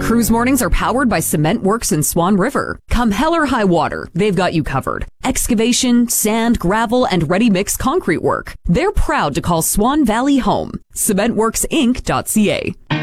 Cruise Mornings are powered by Cement Works in Swan River. Come hell or high water, they've got you covered. Excavation, sand, gravel, and ready-mix concrete work. They're proud to call Swan Valley home. CementWorksInc.ca.